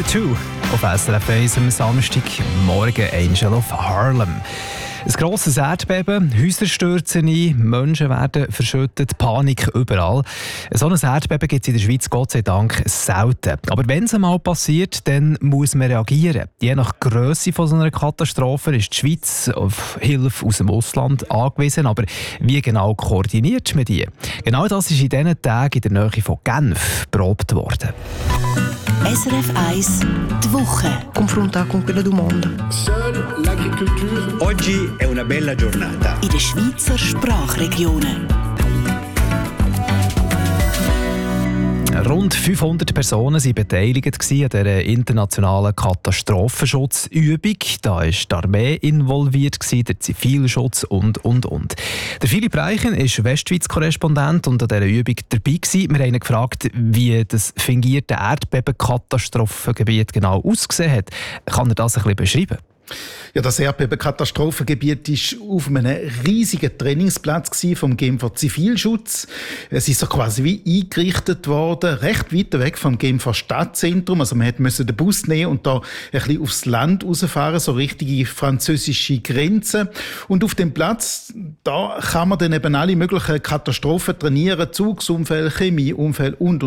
2 auf SRF 1 am Samstagmorgen, Angel of Harlem. Ein grosses Erdbeben, Häuser stürzen ein, Menschen werden verschüttet, Panik überall. So ein Erdbeben gibt es in der Schweiz Gott sei Dank selten. Aber wenn es einmal passiert, dann muss man reagieren. Je nach Grösse von so einer Katastrophe ist die Schweiz auf Hilfe aus dem Ausland angewiesen. Aber wie genau koordiniert man die? Genau das ist in diesen Tagen in der Nähe von Genf probiert worden. SRF 1 die Woche. Confronta con quella du mondo. Seule l'agriculture. Oggi è una bella giornata. In den Schweizer Sprachregionen. Rund 500 Personen waren beteiligt an dieser internationalen Katastrophenschutzübung. Da war die Armee involviert, der Zivilschutz und. Der Philipp Reichen ist Westschweiz-Korrespondent und an dieser Übung dabei gewesen. Wir haben ihn gefragt, wie das fingierte Erdbeben-Katastrophengebiet genau ausgesehen hat. Kann er das ein bisschen beschreiben? Ja, das Erdbeben-Katastrophengebiet war auf einem riesigen Trainingsplatz vom Genfer Zivilschutz. Es ist so quasi wie eingerichtet worden, recht weit weg vom Genfer Stadtzentrum. Also man musste den Bus nehmen und da ein bisschen aufs Land rausfahren, so richtige französische Grenze. Und auf dem Platz, da kann man dann eben alle möglichen Katastrophen trainieren, Zugsunfälle, Chemieunfälle und.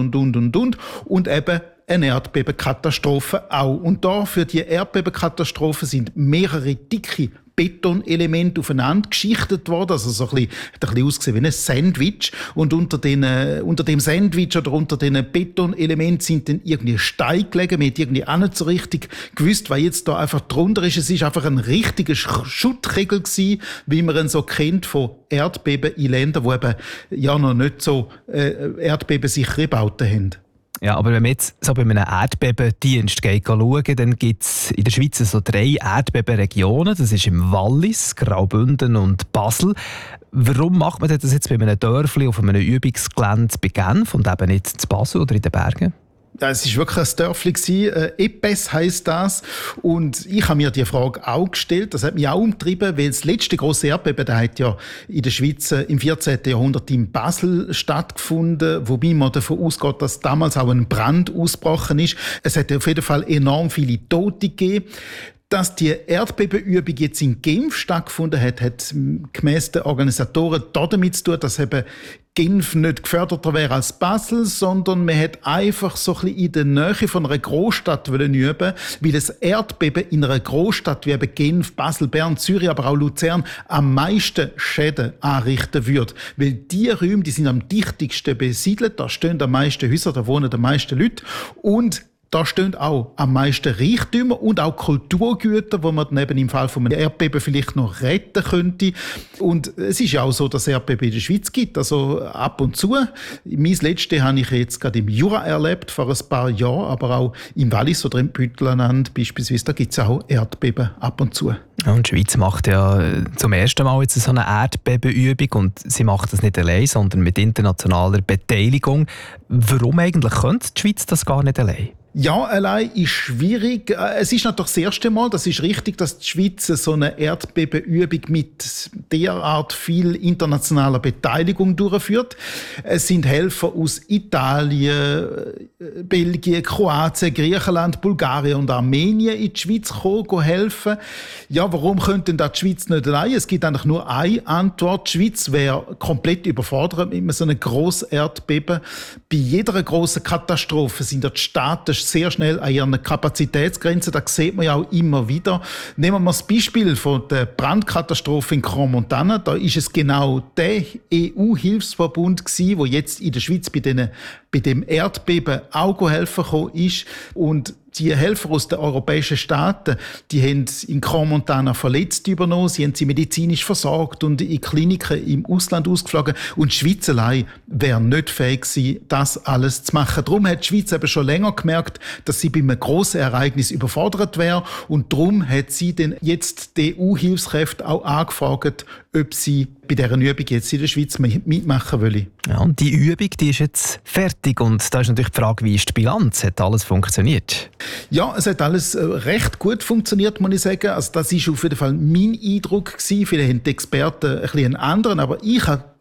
Und eben eine Erdbebenkatastrophe auch. Und da für die Erdbebenkatastrophe sind mehrere dicke Betonelemente aufeinander geschichtet worden, also so hat ein bisschen ausgesehen wie ein Sandwich. Und unter dem Sandwich oder unter den Betonelementen sind dann irgendwie Steine gelegen. Man hat irgendwie auch nicht so richtig gewusst, was jetzt da einfach drunter ist. Es ist einfach ein richtiger Schuttkegel gewesen, wie man ihn so kennt von Erdbeben in Ländern, die eben ja noch nicht so erdbebensichere Bauten haben. Ja, aber wenn man jetzt so bei einem Erdbebendienst schauen, dann gibt es in der Schweiz so 3 Erdbebenregionen. Das ist im Wallis, Graubünden und Basel. Warum macht man das jetzt bei einem Dörfli auf einem Übungsgelände bei Genf und eben nicht in Basel oder in den Bergen? Ja, es war wirklich ein Dörfli, Epes heisst das. Und ich habe mir die Frage auch gestellt, das hat mich auch umgetrieben, weil das letzte grosse Erdbeben, das hat ja in der Schweiz im 14. Jahrhundert in Basel stattgefunden, wobei man davon ausgeht, dass damals auch ein Brand ausgebrochen ist. Es hat auf jeden Fall enorm viele Tote gegeben. Dass die Erdbebenübung jetzt in Genf stattgefunden hat, hat gemäss den Organisatoren damit zu tun, dass eben Genf nicht geförderter wäre als Basel, sondern man hat einfach so ein bisschen in der Nähe von einer Großstadt üben, weil das Erdbeben in einer Großstadt wie eben Genf, Basel, Bern, Zürich, aber auch Luzern am meisten Schäden anrichten würde. Weil die Räume, die sind am dichtesten besiedelt, da stehen am meisten Häuser, da wohnen am meisten Leute und da stehen auch am meisten Reichtümer und auch Kulturgüter, die man dann eben im Fall von einem Erdbeben vielleicht noch retten könnte. Und es ist ja auch so, dass es Erdbeben in der Schweiz gibt. Also ab und zu. Mein letztes habe ich jetzt gerade im Jura erlebt, vor ein paar Jahren, aber auch im Wallis oder im Bündnerland beispielsweise. Da gibt es auch Erdbeben ab und zu. Ja, und die Schweiz macht ja zum ersten Mal jetzt so eine Erdbebenübung und sie macht das nicht allein, sondern mit internationaler Beteiligung. Warum eigentlich könnte die Schweiz das gar nicht allein? Ja, allein ist schwierig. Es ist natürlich das erste Mal, das ist richtig, dass die Schweiz so eine Erdbebenübung mit derart viel internationaler Beteiligung durchführt. Es sind Helfer aus Italien, Belgien, Kroatien, Griechenland, Bulgarien und Armenien in die Schweiz gekommen, helfen. Ja, warum könnte denn da die Schweiz nicht allein? Es gibt eigentlich nur eine Antwort. Die Schweiz wäre komplett überfordert mit so einem grossen Erdbeben. Bei jeder grossen Katastrophe sind die Staaten sehr schnell an ihren Kapazitätsgrenzen. Das sieht man ja auch immer wieder. Nehmen wir mal das Beispiel von der Brandkatastrophe in Crans-Montana. Da ist es genau der EU-Hilfsverbund gewesen, wo jetzt in der Schweiz bei dem Erdbeben auch helfen gekommen ist. Und die Helfer aus den europäischen Staaten, die haben in Crans-Montana Verletzte übernommen, sie haben sie medizinisch versorgt und in Kliniken im Ausland ausgeflogen. Und die Schweiz allein wäre nicht fähig gewesen, das alles zu machen. Darum hat die Schweiz eben schon länger gemerkt, dass sie bei einem grossen Ereignis überfordert wäre. Und darum hat sie dann jetzt die EU-Hilfskräfte auch angefragt, ob sie bei dieser Übung jetzt in der Schweiz mitmachen wollen. Ja, und die Übung, die ist jetzt fertig. Und da ist natürlich die Frage, wie ist die Bilanz? Hat alles funktioniert? Ja, es hat alles recht gut funktioniert, muss ich sagen. Also das ist auf jeden Fall mein Eindruck gewesen. Vielleicht haben die Experten ein bisschen einen anderen, aber ich habe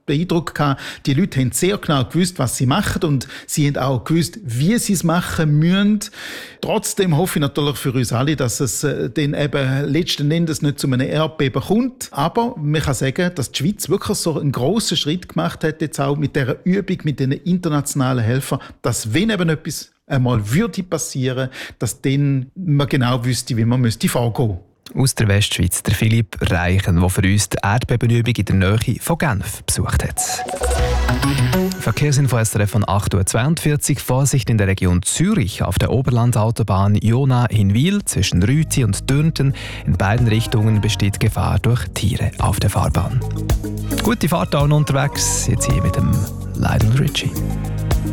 den Eindruck gehabt, die Leute haben sehr genau gewusst, was sie machen und sie haben auch gewusst, wie sie es machen müssen. Trotzdem hoffe ich natürlich für uns alle, dass es dann eben letzten Endes nicht zu einem Erdbeben kommt. Aber man kann sagen, dass die Schweiz wirklich so einen grossen Schritt gemacht hat, jetzt auch mit dieser Übung, mit den internationalen Helfern, dass wenn eben etwas einmal würde passieren, dass dann man genau wüsste, wie man vorgehen müsste. Aus der Westschweiz, der Philipp Reichen, der für uns die Erdbebenübung in der Nähe von Genf besucht hat. Verkehrsinfo SRF von 8.42 Uhr. Vorsicht in der Region Zürich auf der Oberlandautobahn Jona-Hinwil zwischen Rüti und Dürnten. In beiden Richtungen besteht Gefahr durch Tiere auf der Fahrbahn. Gute Fahrt auch unterwegs, jetzt hier mit dem Lionel Richie.